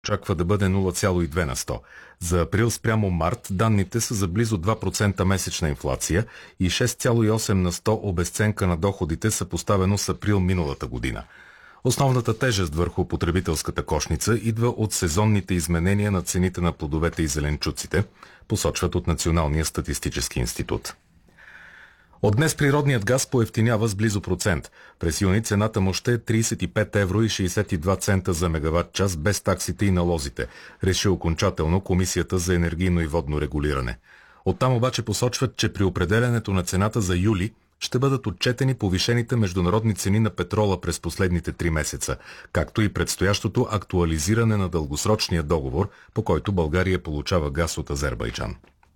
очаква да бъде 0,2 на 100. За април спрямо март данните са за близо 2% месечна инфлация и 6,8 на 100 обезценка на доходите съпоставено с април миналата година. Основната тежест върху потребителската кошница идва от сезонните изменения на цените на плодовете и зеленчуците, посочват от Националния статистически институт. От днес природният газ поевтинява с близо процент. През юни цената му ще е 35 евро и 62 цента за мегаватт час без таксите и налозите, реши окончателно Комисията за енергийно и водно регулиране. Оттам обаче посочват, че при определянето на цената за юли ще бъдат отчетени повишените международни цени на петрола през последните 3 месеца, както и предстоящото актуализиране на дългосрочния договор, по който България получава газ от Азербайджан.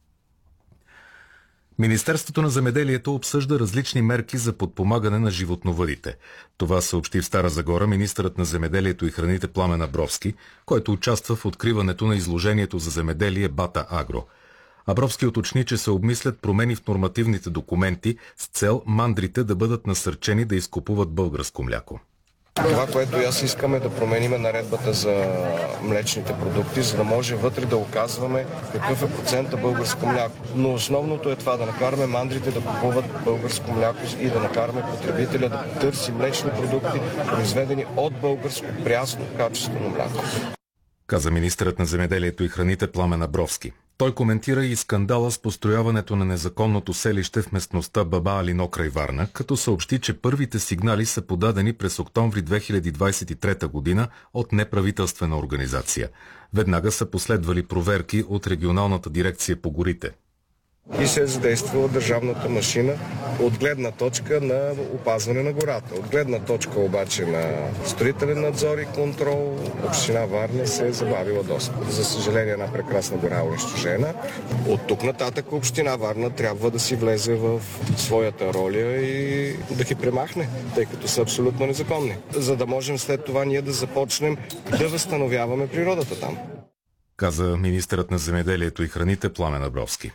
Министерството на земеделието обсъжда различни мерки за подпомагане на животновъдите. Това съобщи в Стара Загора министърът на земеделието и храните Пламен Абровски, който участва в откриването на изложението за земеделие Бата Агро. Абровски уточни, че се обмислят промени в нормативните документи с цел мандрите да бъдат насърчени да изкупуват българско мляко. Това, което аз искаме да променим наредбата за млечните продукти, за да може вътре да оказваме какъв е процента българско мляко. Но основното е това, да накараме мандрите да купуват българско мляко и да накараме потребителя да търси млечни продукти, произведени от българско прясно качествено мляко, каза министърът на земеделието и храните Пламен Абровски. Той коментира и скандала с построяването на незаконното селище в местността Баба Алино край Варна, като съобщи, че първите сигнали са подадени през октомври 2023 година от неправителствена организация. Веднага са последвали проверки от регионалната дирекция по горите. И се е задействала държавната машина от гледна точка на опазване на гората. От гледна точка обаче на строителен надзор и контрол, община Варна се е забавила доста. За съжаление, една прекрасна гора е унищожена. От тук нататък община Варна трябва да си влезе в своята роля и да ги премахне, тъй като са абсолютно незаконни. За да можем след това ние да започнем да възстановяваме природата там, каза министърът на земеделието и храните Пламен Абровски.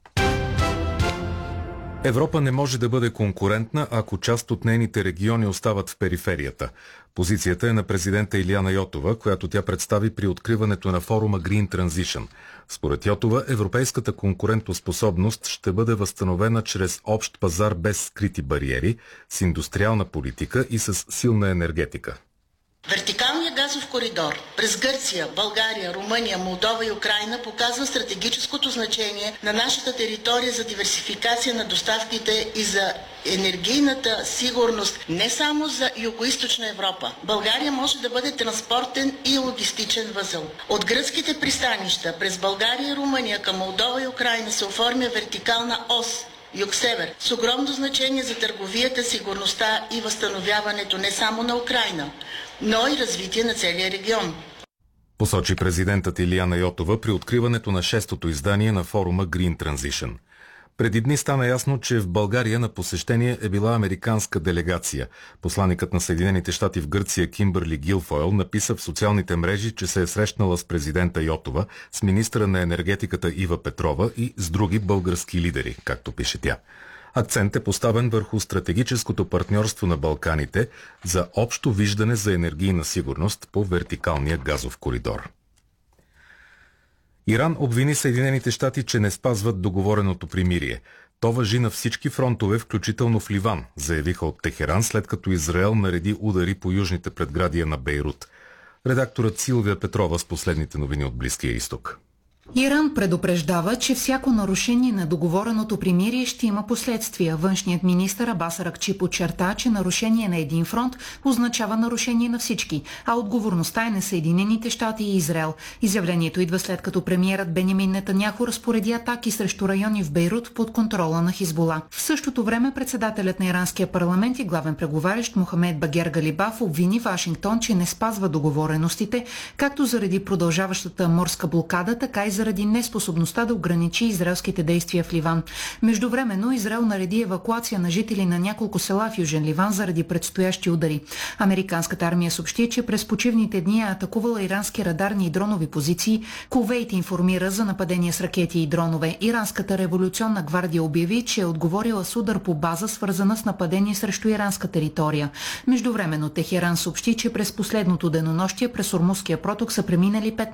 Европа не може да бъде конкурентна, ако част от нейните региони остават в периферията. Позицията е на президента Илияна Йотова, която тя представи при откриването на форума Green Transition. Според Йотова, европейската конкурентоспособност ще бъде възстановена чрез общ пазар без скрити бариери, с индустриална политика и с силна енергетика. Вертикалният газов коридор през Гърция, България, Румъния, Молдова и Украйна показва стратегическото значение на нашата територия за диверсификация на доставките и за енергийната сигурност не само за Югоизточна Европа. България може да бъде транспортен и логистичен възел. От гръцките пристанища през България и Румъния към Молдова и Украйна се оформя вертикална ос Юг-Север, с огромно значение за търговията, сигурността и възстановяването не само на Украйна, но и развитие на целия регион, посочи президентът Илияна Йотова при откриването на 6-то издание на форума Green Transition. Преди дни стана ясно, че в България на посещение е била американска делегация. Посланикът на Съединените щати в Гърция Кимбърли Гилфойл написа в социалните мрежи, че се е срещнала с президента Йотова, с министъра на енергетиката Ива Петрова и с други български лидери, както пише тя. Акцент е поставен върху стратегическото партньорство на Балканите за общо виждане за енергийна сигурност по вертикалния газов коридор. Иран обвини Съединените щати, че не спазват договореното примирие. То важи на всички фронтове, включително в Ливан, заявиха от Техеран, след като Израел нареди удари по южните предградия на Бейрут. Редакторът Силвия Петрова с последните новини от Близкия изток. Иран предупреждава, че всяко нарушение на договореното примирие ще има последствия. Външният министър Абас Аракчи подчерта, че нарушение на един фронт означава нарушение на всички, а отговорността е на Съединените щати и Израел. Изявлението идва след като премиерът Бенямин Нетаняху разпореди атаки срещу райони в Бейрут под контрола на Хизбула. В същото време председателят на иранския парламент и главен преговарящ Мохамед Багер Галибаф обвини Вашингтон, че не спазва договореностите, както заради продължаващата морска блокада, така и заради неспособността да ограничи израелските действия в Ливан. Междувременно Израел нареди евакуация на жители на няколко села в Южен Ливан заради предстоящи удари. Американската армия съобщи, че през почивните дни е атакувала ирански радарни и дронови позиции. Кувейт информира за нападения с ракети и дронове. Иранската революционна гвардия обяви, че е отговорила с удар по база, свързана с нападение срещу иранска територия. Междувременно Техеран съобщи, че през последното денонощие през Ормузския проток са преминали 15